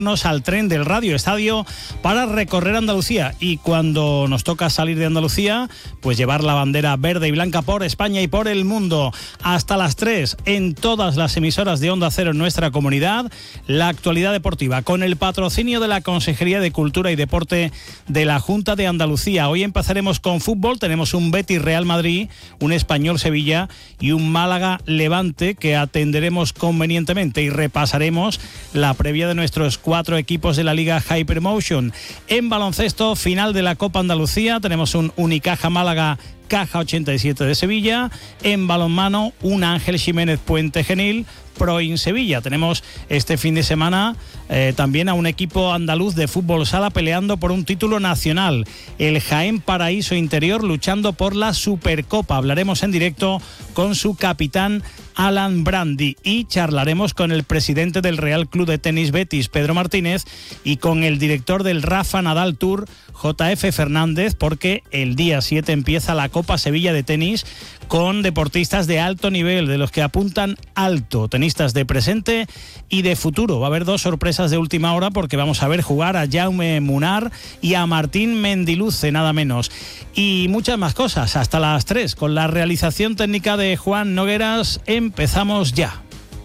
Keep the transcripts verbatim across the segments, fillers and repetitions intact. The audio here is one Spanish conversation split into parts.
al tren del Radio Estadio para recorrer Andalucía, y cuando nos toca salir de Andalucía, pues llevar la bandera verde y blanca por España y por el mundo. Hasta las tres en todas las emisoras de Onda Cero en nuestra comunidad, la actualidad deportiva con el patrocinio de la Consejería de Cultura y Deporte de la Junta de Andalucía. Hoy empezaremos con fútbol, tenemos un Betis Real Madrid, un Español Sevilla y un Málaga Levante que atenderemos convenientemente, y repasaremos la previa de nuestros cuatro equipos de la Liga Hypermotion. En baloncesto, final de la Copa Andalucía, tenemos un Unicaja Málaga Caja ochenta y siete de Sevilla. En balonmano, un Ángel Jiménez Puente Genil Proin Sevilla. Tenemos este fin de semana eh, también a un equipo andaluz de fútbol sala peleando por un título nacional, el Jaén Paraíso Interior, luchando por la Supercopa. Hablaremos en directo con su capitán Alan Brandi, y charlaremos con el presidente del Real Club de Tenis Betis, Pedro Martínez, y con el director del Rafa Nadal Tour, J F Fernández, porque el día siete empieza la Copa Sevilla de tenis con deportistas de alto nivel, de los que apuntan alto, tenistas de presente y de futuro. Va a haber dos sorpresas de última hora, porque vamos a ver jugar a Jaume Munar y a Martín Mendiluce, nada menos. Y muchas más cosas, hasta las tres, con la realización técnica de Juan Nogueras. Empezamos ya.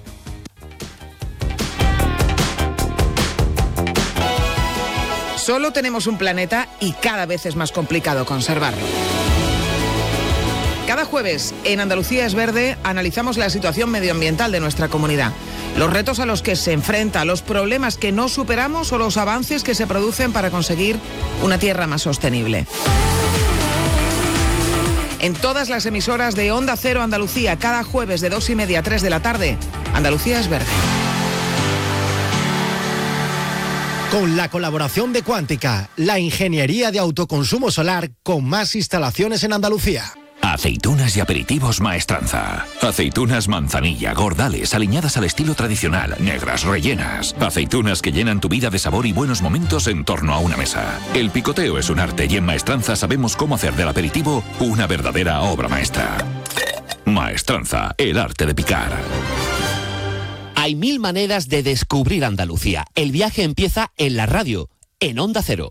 Solo tenemos un planeta y cada vez es más complicado conservarlo. Cada jueves en Andalucía es Verde analizamos la situación medioambiental de nuestra comunidad, los retos a los que se enfrenta, los problemas que no superamos o los avances que se producen para conseguir una tierra más sostenible. En todas las emisoras de Onda Cero Andalucía, cada jueves de dos y media a tres de la tarde, Andalucía es Verde. Con la colaboración de Cuántica, la ingeniería de autoconsumo solar con más instalaciones en Andalucía. Aceitunas y aperitivos Maestranza. Aceitunas manzanilla, gordales, aliñadas al estilo tradicional, negras, rellenas. Aceitunas que llenan tu vida de sabor y buenos momentos en torno a una mesa. El picoteo es un arte, y en Maestranza sabemos cómo hacer del aperitivo una verdadera obra maestra. Maestranza, el arte de picar. Hay mil maneras de descubrir Andalucía. El viaje empieza en la radio, en Onda Cero.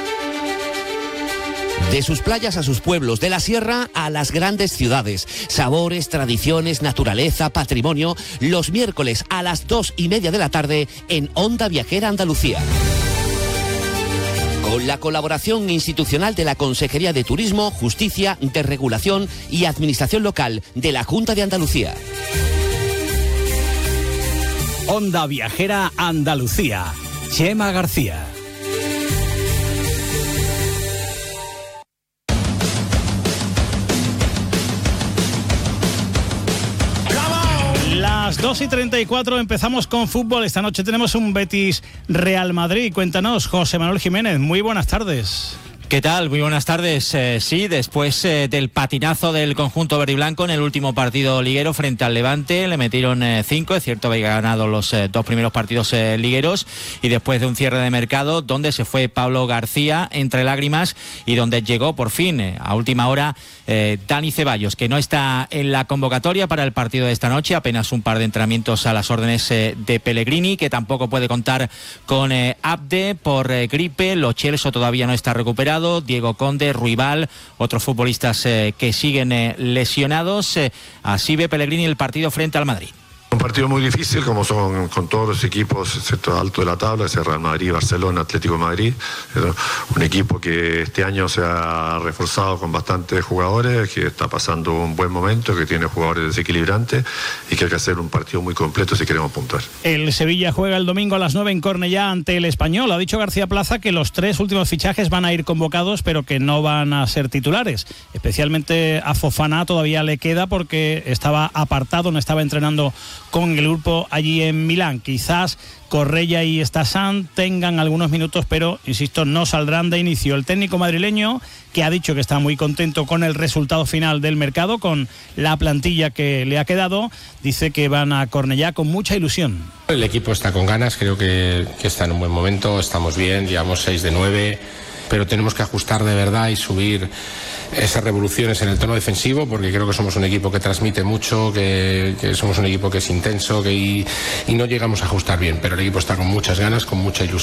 De sus playas a sus pueblos, de la sierra a las grandes ciudades. Sabores, tradiciones, naturaleza, patrimonio. Los miércoles a las dos y media de la tarde en Onda Viajera Andalucía. Con la colaboración institucional de la Consejería de Turismo, Justicia, Desregulación y Administración Local de la Junta de Andalucía. Onda Viajera Andalucía. Chema García. Las dos y treinta y cuatro empezamos con fútbol. Esta noche tenemos un Betis Real Madrid. Cuéntanos, José Manuel Jiménez. Muy buenas tardes. ¿Qué tal? Muy buenas tardes. Eh, sí, después eh, del patinazo del conjunto verde y blanco en el último partido liguero frente al Levante, le metieron eh, cinco, es cierto, había ganado los eh, dos primeros partidos eh, ligueros, y después de un cierre de mercado donde se fue Pablo García entre lágrimas y donde llegó por fin eh, a última hora eh, Dani Ceballos, que no está en la convocatoria para el partido de esta noche, apenas un par de entrenamientos a las órdenes eh, de Pellegrini, que tampoco puede contar con eh, Abde por eh, gripe. Lo Celso todavía no está recuperado, Diego Conde, Ruibal, otros futbolistas eh, que siguen eh, lesionados. Eh, así ve Pellegrini el partido frente al Madrid. Un partido muy difícil, como son con todos los equipos, excepto alto de la tabla, ese Real Madrid, Barcelona, Atlético de Madrid. Un equipo que este año se ha reforzado con bastantes jugadores, que está pasando un buen momento, que tiene jugadores desequilibrantes y que hay que hacer un partido muy completo si queremos puntuar. El Sevilla juega el domingo a las nueve en Cornellá ante el Español. Ha dicho García Plaza que los tres últimos fichajes van a ir convocados, pero que no van a ser titulares. Especialmente a Fofana todavía le queda, porque estaba apartado, no estaba entrenando con el grupo allí en Milán. Quizás Correia y Stassan tengan algunos minutos, pero, insisto, no saldrán de inicio. El técnico madrileño, que ha dicho que está muy contento con el resultado final del mercado, con la plantilla que le ha quedado, dice que van a Cornellá con mucha ilusión. El equipo está con ganas, creo que, que está en un buen momento, estamos bien, llevamos seis de nueve, pero tenemos que ajustar de verdad y subir esas revoluciones en el tono defensivo, porque creo que somos un equipo que transmite mucho, que, que somos un equipo que es intenso, que y, y no llegamos a ajustar bien, pero el equipo está con muchas ganas, con mucha ilusión.